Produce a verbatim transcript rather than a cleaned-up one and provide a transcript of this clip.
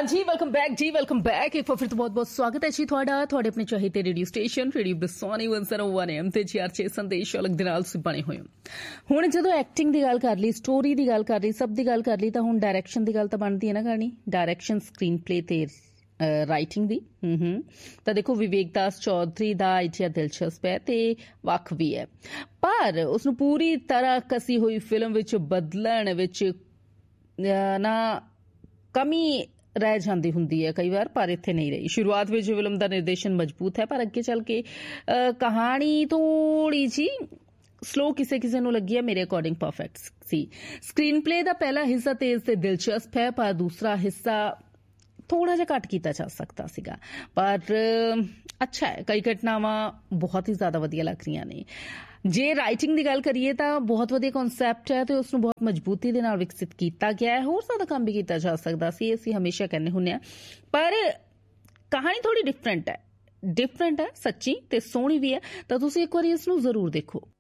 जी welcome back जी welcome back एक बार फिर तो बहुत बहुत स्वागत है जी ਤੁਹਾਡਾ ਤੁਹਾਡੇ ਆਪਣੇ ਚਾਹੀਦੇ radio station radio ਬਸੋਨੀ one oh one M ਤੇ ਜੀ ਆਰ ਛੇ ਸੰਦੇਸ਼ ਅਲੱਗ ਦੇ ਨਾਲ ਤੁਸੀਂ ਬਣੇ ਹੋਏ ਹੋ। ਹੁਣ ਜਦੋਂ ਐਕਟਿੰਗ ਦੀ ਗੱਲ ਕਰ ਲਈ, ਸਟੋਰੀ ਦੀ ਗੱਲ ਕਰ ਲਈ, ਸਭ ਦੀ ਗੱਲ ਕਰ ਲਈ ਤਾਂ ਹੁਣ ਡਾਇਰੈਕਸ਼ਨ ਦੀ ਗੱਲ ਤਾਂ ਬਣਦੀ ਹੈ ਨਾ ਕਰਨੀ। ਡਾਇਰੈਕਸ਼ਨ ਸਕਰੀਨ ਪਲੇ ਤੇ ਰਾਈਟਿੰਗ ਦੀ ਹੂੰ ਤਾਂ ਦੇਖੋ ਵਿਵੇਕ ਦਾਸ ਚੌਧਰੀ ਦਾ ਆਈਡੀਆ ਦਿਲਚਸਪ ਹੈ ਤੇ ਵੱਖ ਵੀ ਹੈ, ਪਰ ਉਸਨੂੰ ਪੂਰੀ ਤਰ੍ਹਾਂ ਕਸੀ ਹੋਈ ਫਿਲਮ ਵਿੱਚ ਬਦਲਣ ਵਿੱਚ ਨਾ ਕਮੀ ਰਹਿ ਜਾਂਦੀ ਹੁੰਦੀ ਹੈ ਕਈ ਵਾਰ, ਪਰ ਇੱਥੇ ਨਹੀਂ ਰਹੀ। ਸ਼ੁਰੂਆਤ ਵਿੱਚ ਫਿਲਮ ਦਾ ਨਿਰਦੇਸ਼ਨ ਮਜ਼ਬੂਤ ਹੈ, ਪਰ ਅੱਗੇ ਚੱਲ ਕੇ ਕਹਾਣੀ ਥੋੜੀ ਜੀ ਸਲੋ ਕਿਸੇ ਕਿਸੇ ਨੂੰ ਲੱਗੀ ਹੈ। ਮੇਰੇ ਅਕੋਰਡਿੰਗ ਪਰਫੈਕਟ ਸੀ। ਸਕਰੀਨ ਪਲੇ ਦਾ ਪਹਿਲਾ ਹਿੱਸਾ ਤੇਜ਼ ਤੇ ਦਿਲਚਸਪ ਹੈ, ਪਰ ਦੂਸਰਾ ਹਿੱਸਾ ਥੋੜਾ ਜਿਹਾ ਘੱਟ ਕੀਤਾ ਜਾ ਸਕਦਾ ਸੀਗਾ, ਪਰ ਅੱਛਾ ਹੈ। ਕਈ ਘਟਨਾਵਾਂ ਬਹੁਤ ਹੀ ਜ਼ਿਆਦਾ ਵਧੀਆ ਲੱਗ ਰਹੀਆਂ ਨੇ। ਜੇ ਰਾਈਟਿੰਗ ਦੀ ਗੱਲ ਕਰੀਏ ਤਾਂ ਬਹੁਤ ਵਧੀਆ ਕਨਸੈਪਟ ਹੈ ਤੇ ਉਸਨੂੰ ਬਹੁਤ ਮਜ਼ਬੂਤੀ ਦੇ ਨਾਲ ਵਿਕਸਿਤ ਕੀਤਾ ਗਿਆ ਹੈ। ਹੋਰ ਜ਼ਿਆਦਾ ਕੰਮ ਵੀ ਕੀਤਾ ਜਾ ਸਕਦਾ ਸੀ, ਅਸੀਂ ਹਮੇਸ਼ਾ ਕਹਿੰਦੇ ਹੁੰਦੇ ਹਾਂ, ਪਰ ਕਹਾਣੀ ਥੋੜੀ ਡਿਫਰੈਂਟ ਹੈ ਡਿਫਰੈਂਟ ਹੈ ਸੱਚੀ ਤੇ ਸੋਹਣੀ ਵੀ ਹੈ, ਤਾਂ ਤੁਸੀਂ ਇੱਕ ਵਾਰੀ ਇਸ ਨੂੰ ਜ਼ਰੂਰ ਦੇਖੋ।